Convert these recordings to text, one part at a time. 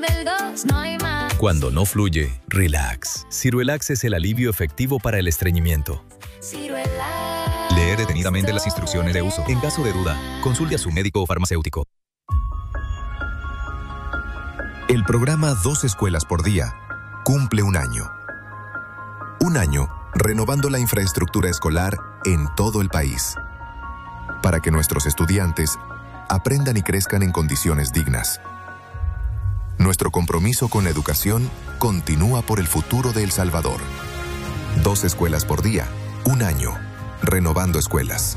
Cuando no fluye, relax. Ciruelax es el alivio efectivo para el estreñimiento. Leer detenidamente las instrucciones de uso. En caso de duda, consulte a su médico o farmacéutico. El programa 2 escuelas por día cumple un año. Un año renovando la infraestructura escolar en todo el país. Para que nuestros estudiantes aprendan y crezcan en condiciones dignas. Nuestro compromiso con la educación continúa por el futuro de El Salvador. 2 escuelas por día, un año, renovando escuelas.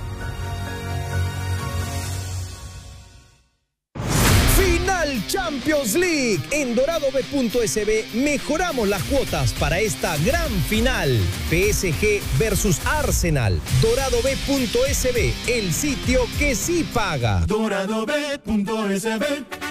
Final Champions League. En doradobet.sb mejoramos las cuotas para esta gran final. PSG versus Arsenal. Doradobet.sb, el sitio que sí paga. Doradobet.sb.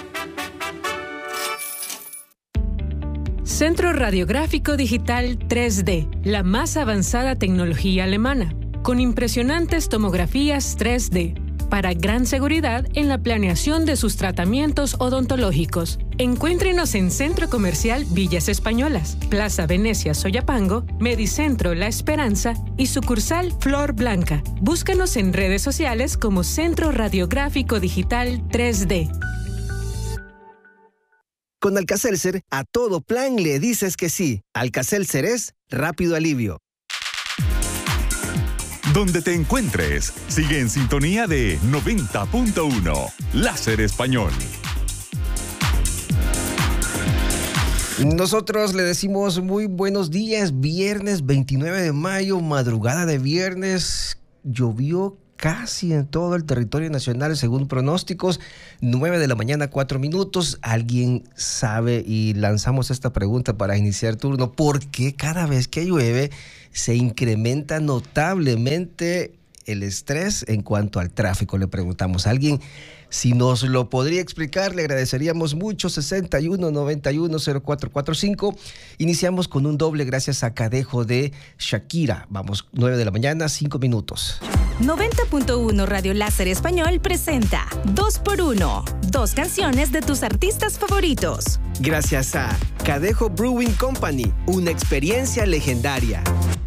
Centro Radiográfico Digital 3D, la más avanzada tecnología alemana, con impresionantes tomografías 3D, para gran seguridad en la planeación de sus tratamientos odontológicos. Encuéntrenos en Centro Comercial Villas Españolas, Plaza Venecia Soyapango, Medicentro La Esperanza y sucursal Flor Blanca. Búscanos en redes sociales como Centro Radiográfico Digital 3D. Con Alka-Seltzer, a todo plan le dices que sí. Alka-Seltzer es rápido alivio. Donde te encuentres, sigue en sintonía de 90.1 Láser Español. Nosotros le decimos muy buenos días. Viernes 29 de mayo, madrugada de viernes. Llovió casi en todo el territorio nacional, según pronósticos. 9 de la mañana, 4 minutos. ¿Alguien sabe? Y lanzamos esta pregunta para iniciar turno. ¿Por qué cada vez que llueve se incrementa notablemente el estrés en cuanto al tráfico? Le preguntamos a alguien. Si nos lo podría explicar, le agradeceríamos mucho. 61910445. Iniciamos con un doble gracias a Cadejo de Shakira. Vamos, 9 de la mañana, 5 minutos. 90.1 Radio Láser Español presenta 2x1. 2 canciones de tus artistas favoritos. Gracias a Cadejo Brewing Company, una experiencia legendaria.